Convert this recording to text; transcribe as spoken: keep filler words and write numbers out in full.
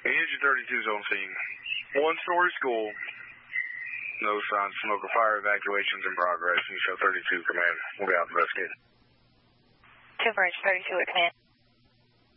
Engine thirty-two's on scene. One-story school. No signs of smoke or fire. Evacuation's in progress. You show thirty-two, command. We'll be out investigating. Two for Engine thirty-two at command.